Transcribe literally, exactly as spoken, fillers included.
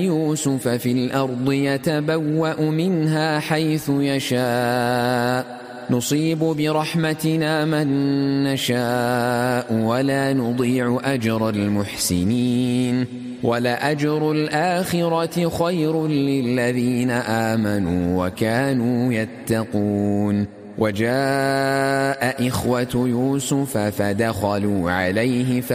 يوسف في الأرض يتبوأ منها حيث يشاء نصيب برحمتنا من نشاء ولا نضيع أجر المحسنين ولأجر الآخرة خير للذين آمنوا وكانوا يتقون. وجاء إخوة يوسف فدخلوا عليه